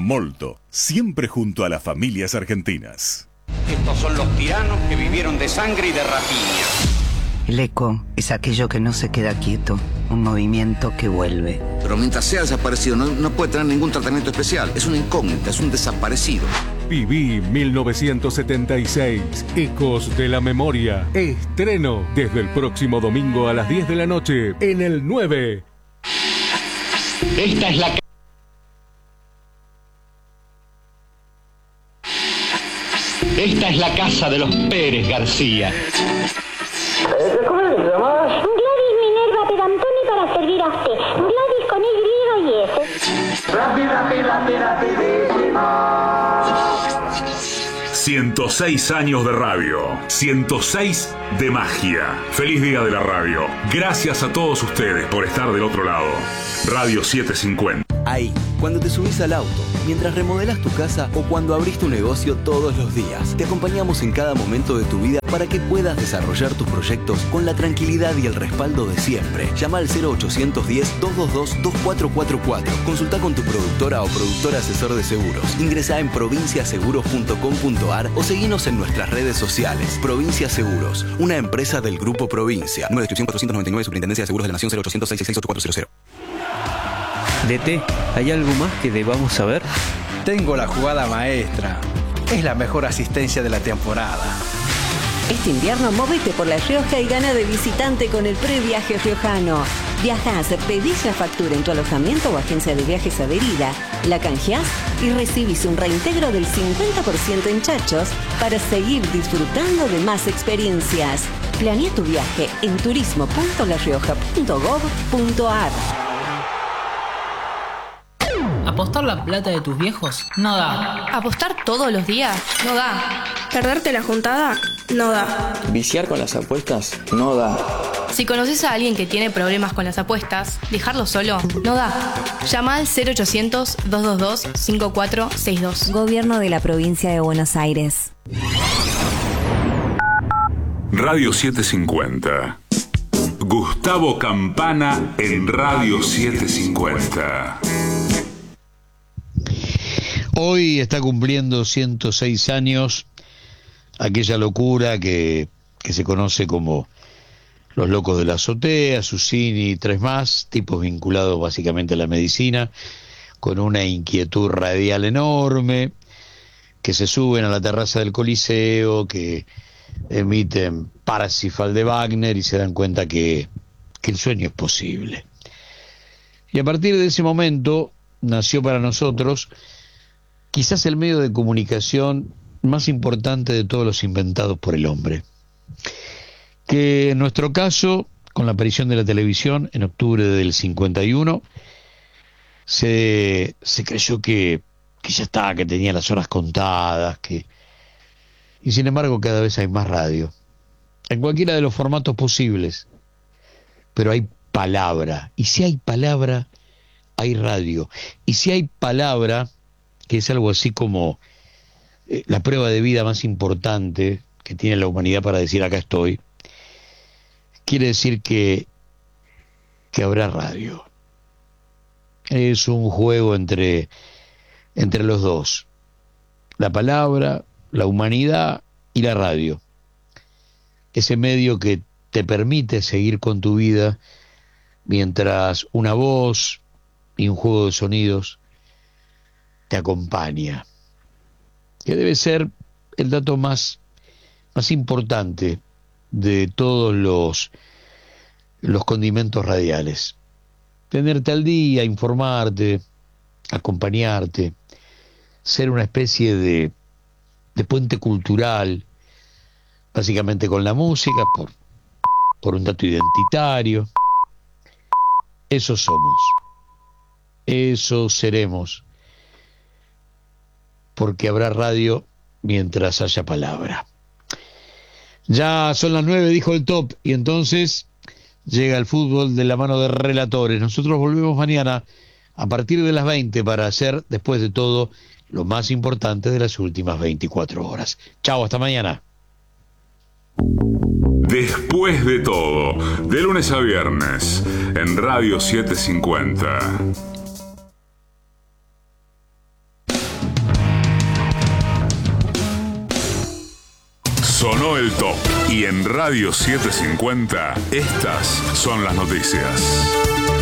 Molto, siempre junto a las familias argentinas. Estos son los tiranos que vivieron de sangre y de rapiña. El eco es aquello que no se queda quieto, un movimiento que vuelve. Pero mientras sea desaparecido no puede tener ningún tratamiento especial. Es una incógnita, es un desaparecido. Viví 1976, Ecos de la Memoria. Estreno desde el próximo domingo a las 10 de la noche en el 9. Esta es la Esta es la casa de los Pérez García. ¿Cómo le llamás? Gladys Minerva Pedantoni para servir a usted. Gladys con Y y S. Rapidísimo. 106 años de radio, 106 de magia. Feliz día de la radio. Gracias a todos ustedes por estar del otro lado. Radio 750. Ahí, cuando te subís al auto, mientras remodelas tu casa o cuando abrís tu negocio todos los días, te acompañamos en cada momento de tu vida para que puedas desarrollar tus proyectos con la tranquilidad y el respaldo de siempre. Llama al 0810-222-2444. Consulta con tu productora o productor asesor de seguros. Ingresá en provinciaseguros.com.ar o seguinos en nuestras redes sociales. Provincia Seguros, una empresa del Grupo Provincia. Número de inscripción 499, Superintendencia de Seguros de la Nación, 0800 666 8400. DT, ¿hay algo más que debamos saber? Tengo la jugada maestra. Es la mejor asistencia de la temporada. Este invierno móvete por La Rioja y gana de visitante con el previaje riojano. Viajás, pedís la factura en tu alojamiento o agencia de viajes adherida, la canjeás y recibís un reintegro del 50% en chachos para seguir disfrutando de más experiencias. Planea tu viaje en turismo.larioja.gov.ar. ¿Apostar la plata de tus viejos? No da. ¿Apostar todos los días? No da. ¿Perderte la juntada? No da. ¿Viciar con las apuestas? No da. Si conoces a alguien que tiene problemas con las apuestas, dejarlo solo no da. Llama al 0800-222-5462. Gobierno de la Provincia de Buenos Aires. Radio 750. Gustavo Campana en Radio 750. Hoy está cumpliendo 106 años aquella locura que se conoce como los locos de la azotea, Susini y tres más, tipos vinculados básicamente a la medicina, con una inquietud radial enorme, que se suben a la terraza del Coliseo, que emiten Parsifal de Wagner y se dan cuenta que el sueño es posible. Y a partir de ese momento nació para nosotros quizás el medio de comunicación más importante de todos los inventados por el hombre, que en nuestro caso, con la aparición de la televisión en octubre del 51, se creyó que ya está, que tenía las horas contadas, y sin embargo cada vez hay más radio, en cualquiera de los formatos posibles, pero hay palabra, y si hay palabra, hay radio, y si hay palabra, que es algo así como la prueba de vida más importante que tiene la humanidad para decir acá estoy, quiere decir que habrá radio. Es un juego entre los dos, la palabra, la humanidad y la radio, ese medio que te permite seguir con tu vida mientras una voz y un juego de sonidos te acompaña, que debe ser el dato más importante de todos los condimentos radiales. Tenerte al día, informarte, acompañarte, ser una especie de puente cultural, básicamente con la música, por un dato identitario. Eso somos, eso seremos, porque habrá radio mientras haya palabra. Ya son las 9, dijo el top, y entonces llega el fútbol de la mano de relatores. Nosotros volvemos mañana a partir de las 20 para hacer, después de todo, lo más importante de las últimas 24 horas. Chao, hasta mañana. Después de todo, de lunes a viernes, en Radio 750. Sonó el top. Y en Radio 750, estas son las noticias.